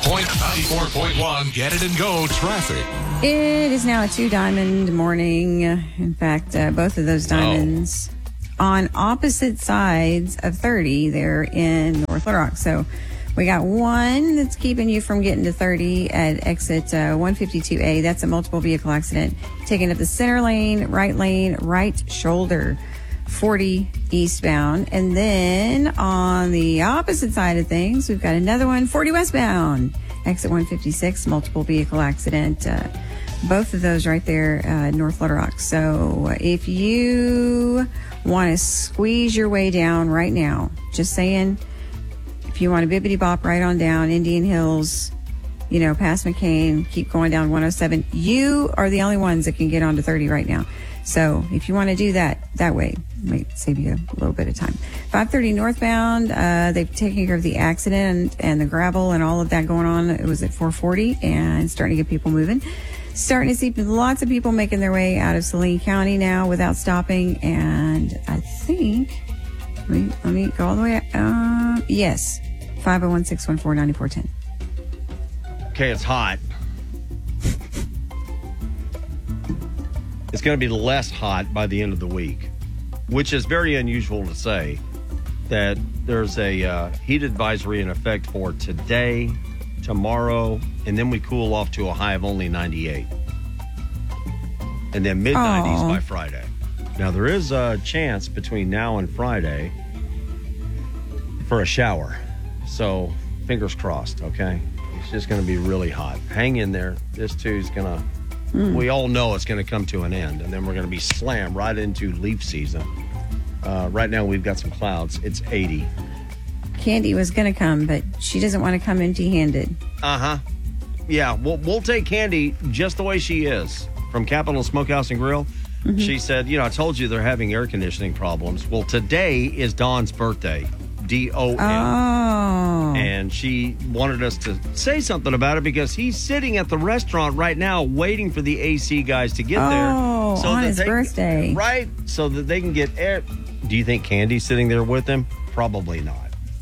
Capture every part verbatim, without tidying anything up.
Point ninety-four point one. Get it and go traffic. It is now a two diamond morning. In fact, uh, both of those diamonds oh. on opposite sides of thirty there in North Little Rock. So we got one that's keeping you from getting to thirty at exit uh, one fifty-two A. That's a multiple vehicle accident. Taking up the center lane, right lane, right shoulder, forty eastbound. And then on the opposite side of things, we've got another one, forty westbound, exit one fifty-six, multiple vehicle accident. Uh, both of those right there, uh, North Little Rock. So if you want to squeeze your way down right now, just saying, if you want to bibbity bop right on down Indian Hills, you know, past McCain, keep going down one oh seven, you are the only ones that can get onto thirty right now. So if you want to do that that way, might save you a little bit of time. five thirty northbound, uh, they've taken care of the accident and the gravel and all of that going on. It was at four forty and starting to get people moving. Starting to see lots of people making their way out of Saline County now without stopping. And I think, let me, let me go all the way, uh, yes, five oh one, six one four, nine four one oh. Okay, it's hot. It's going to be less hot by the end of the week, which is very unusual to say that there's a uh, heat advisory in effect for today, tomorrow, and then we cool off to a high of only ninety-eight. And then mid nineties by Friday. Now, there is a chance between now and Friday for a shower. So, fingers crossed, okay? It's just going to be really hot. Hang in there. This too is going to... Mm. We all know it's going to come to an end, and then we're going to be slammed right into leaf season. Uh, right now, we've got some clouds. It's eighty. Candy was going to come, but she doesn't want to come empty-handed. Uh-huh. Yeah, we'll, we'll take Candy just the way she is from Capital Smokehouse and Grill. Mm-hmm. She said, you know, I told you they're having air conditioning problems. Well, today is Dawn's birthday, D O N. Oh. And she wanted us to say something about it because he's sitting at the restaurant right now waiting for the A C guys to get oh, there. So on that his they, birthday. Right, so that they can get air. Do you think Candy's sitting there with him? Probably not.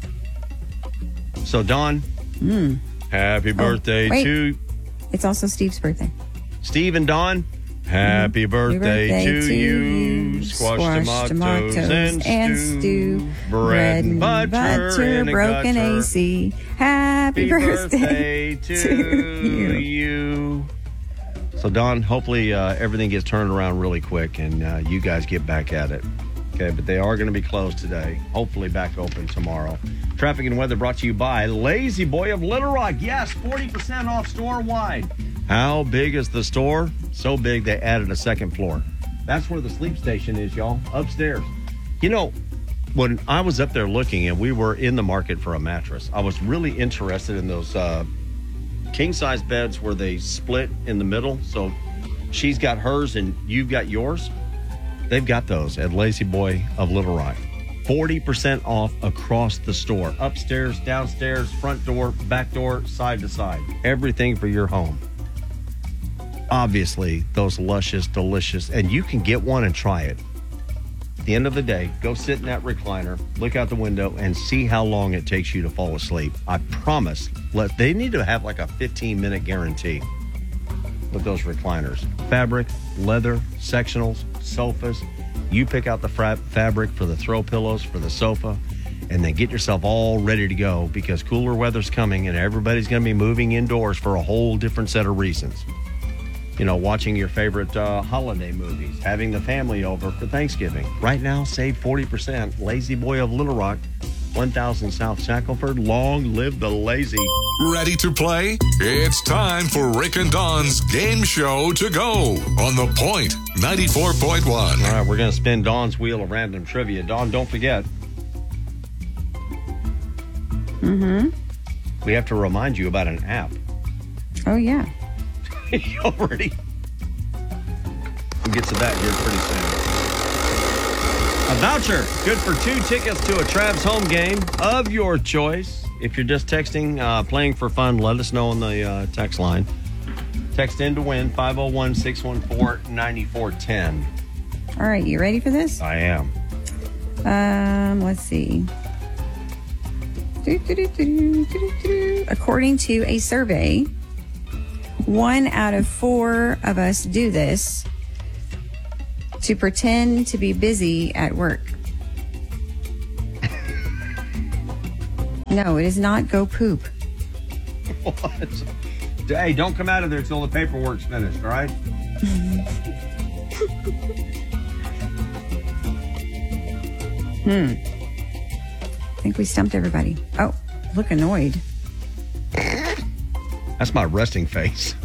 So, Dawn, mm. happy birthday oh, to... It's also Steve's birthday. Steve and Dawn, happy, mm. birthday, birthday to, to you. you. Squash, Squash tomatoes, tomatoes and, and stew. stew. Bread and butter, butter and broken gutter. A C. Happy, happy birthday, birthday to, to you. you. So, Dawn, hopefully uh, everything gets turned around really quick and uh, you guys get back at it. Okay, but they are going to be closed today. Hopefully back open tomorrow. Traffic and weather brought to you by Lazy Boy of Little Rock. Yes, forty percent off store-wide. How big is the store? So big they added a second floor. That's where the sleep station is, y'all, upstairs. You know, when I was up there looking and we were in the market for a mattress, I was really interested in those uh, king-size beds where they split in the middle. So she's got hers and you've got yours. They've got those at Lazy Boy of Little Rock. forty percent off across the store. Upstairs, downstairs, front door, back door, side to side. Everything for your home. Obviously, those luscious, delicious, and you can get one and try it. At the end of the day, go sit in that recliner, look out the window, and see how long it takes you to fall asleep. I promise. Let, they need to have like a fifteen-minute guarantee with those recliners. Fabric, leather, sectionals, sofas. You pick out the fra- fabric for the throw pillows, for the sofa, and then get yourself all ready to go because cooler weather's coming and everybody's going to be moving indoors for a whole different set of reasons. You know, watching your favorite uh, holiday movies, having the family over for Thanksgiving. Right now, save forty percent. Lazy Boy of Little Rock, one thousand South Shackelford. Long live the lazy. Ready to play? It's time for Rick and Dawn's game show to go on the Point ninety-four point one. All right, we're going to spin Dawn's wheel of random trivia. Dawn, don't forget. Mm-hmm. We have to remind you about an app. Oh, yeah. You already. We'll get to that here pretty soon. A voucher, good for two tickets to a Travs home game of your choice. If you're just texting, uh, playing for fun, let us know on the uh, text line. Text in to win, five oh one, six one four, nine four one oh. All right, you ready for this? I am. Um, let's see. according to a survey, one out of four of us do this to pretend to be busy at work. No, it is not go poop. What? Hey, don't come out of there until the paperwork's finished, all right? hmm. I think we stumped everybody. Oh, look annoyed. That's my resting face.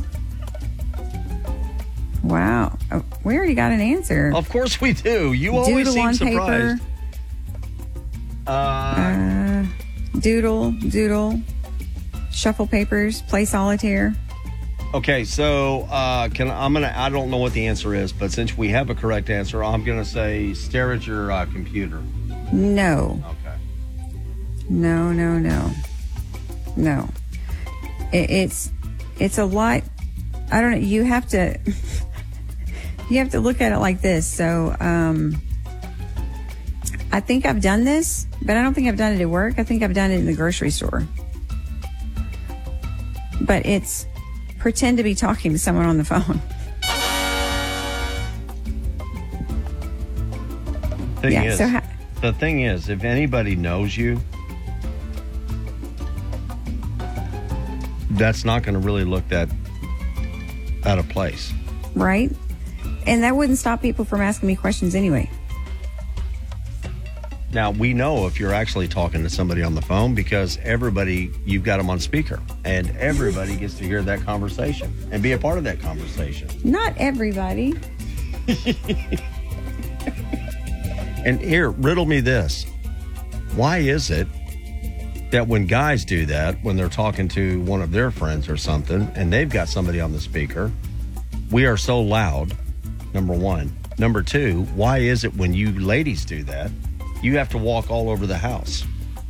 Wow. Oh, we already got an answer. Of course we do. You always Doodle seem on surprised. paper. Uh, Uh, doodle, doodle, shuffle papers, play solitaire. okay, so uh, can I'm gonna. I don't know what the answer is, but since we have a correct answer, I'm gonna say stare at your uh, computer. No, Okay. no, no, no, no. It, it's it's a lot. I don't know. You have to you have to look at it like this. So um, I think I've done this, but I don't think I've done it at work. I think I've done it in the grocery store. But it's pretend to be talking to someone on the phone. Thing Yeah, is, so ha- the thing is, if anybody knows you, that's not going to really look that out of place. Right? And that wouldn't stop people from asking me questions anyway. Now, we know if you're actually talking to somebody on the phone because everybody, you've got them on speaker, and everybody gets to hear that conversation and be a part of that conversation. Not everybody. And here, riddle me this. Why is it that when guys do that, when they're talking to one of their friends or something, and they've got somebody on the speaker, we are so loud, number one. Number two, why is it when you ladies do that, you have to walk all over the house?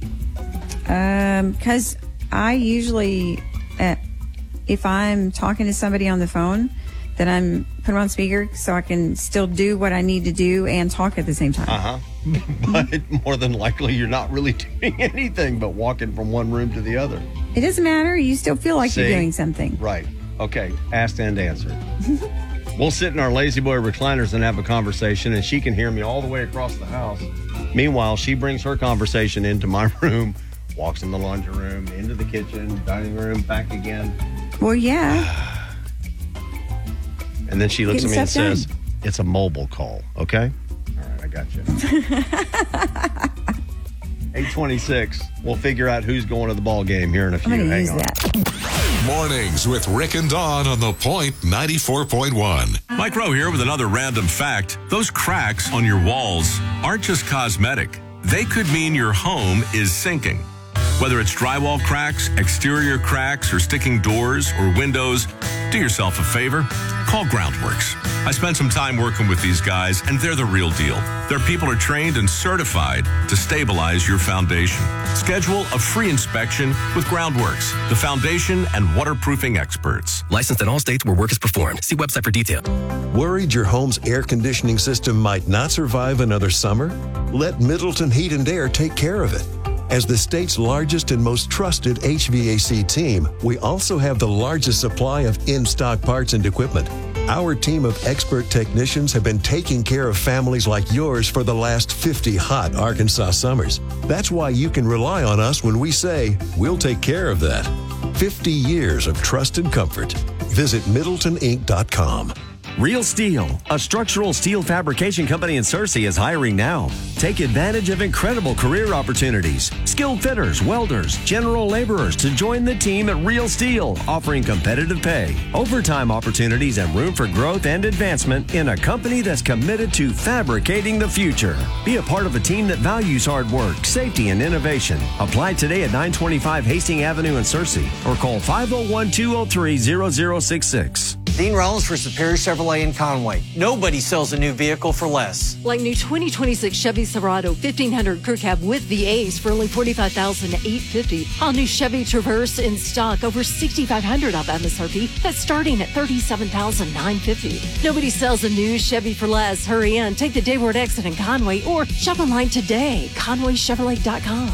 Um, because I usually, uh, if I'm talking to somebody on the phone, then I'm put them on speaker so I can still do what I need to do and talk at the same time. Uh-huh. But more than likely, you're not really doing anything but walking from one room to the other. It doesn't matter. You still feel like See? you're doing something. Right. Okay. Asked and answered. We'll sit in our Lazy Boy recliners and have a conversation, and she can hear me all the way across the house. Meanwhile, she brings her conversation into my room, walks in the laundry room, into the kitchen, dining room, back again. Well, yeah. And then she looks Getting at me and stuff done. says, it's a mobile call, okay? All right, I got you. eight twenty-six. We'll figure out who's going to the ball game here in a few. I'm going to Hang use on. that. Mornings with Rick and Dawn on the Point ninety-four point one. Mike Rowe here with another random fact. Those cracks on your walls aren't just cosmetic. They could mean your home is sinking. Whether it's drywall cracks, exterior cracks, or sticking doors or windows, do yourself a favor. Call Groundworks. I spent some time working with these guys, and they're the real deal. Their people are trained and certified to stabilize your foundation. Schedule a free inspection with Groundworks, the foundation and waterproofing experts. Licensed in all states where work is performed. See website for details. Worried your home's air conditioning system might not survive another summer? Let Middleton Heat and Air take care of it. As the state's largest and most trusted H V A C team, we also have the largest supply of in-stock parts and equipment. Our team of expert technicians have been taking care of families like yours for the last fifty hot Arkansas summers. That's why you can rely on us when we say, we'll take care of that. fifty years of trust and comfort. Visit Middleton Inc dot com. Real Steel, a structural steel fabrication company in Searcy, is hiring now. Take advantage of incredible career opportunities. Skilled fitters, welders, general laborers to join the team at Real Steel, offering competitive pay, overtime opportunities, and room for growth and advancement in a company that's committed to fabricating the future. Be a part of a team that values hard work, safety, and innovation. Apply today at nine twenty-five Hastings Avenue in Searcy or call five oh one, two oh three, oh oh six six. Dean Rollins for Superior Chevrolet in Conway. Nobody sells a new vehicle for less. Like new twenty twenty-six Chevy Silverado fifteen hundred Crew Cab with V A's for only forty-five thousand eight hundred fifty dollars. All new Chevy Traverse in stock over sixty-five hundred dollars off M S R P. That's starting at thirty-seven thousand nine hundred fifty dollars. Nobody sells a new Chevy for less. Hurry in, take the Dayward exit in Conway or shop online today, Conway Chevrolet dot com.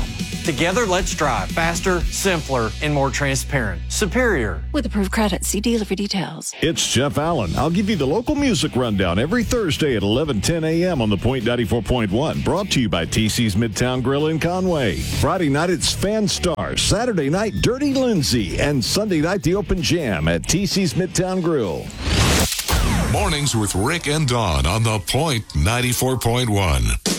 Together, let's drive faster, simpler, and more transparent. Superior. With approved credit, see dealer for details. It's Jeff Allen. I'll give you the local music rundown every Thursday at eleven ten a.m. on the Point ninety-four point one. Brought to you by T C's Midtown Grill in Conway. Friday night, it's Fan Stars. Saturday night, Dirty Lindsay. And Sunday night, the Open Jam at T C's Midtown Grill. Mornings with Rick and Dawn on the Point ninety-four point one.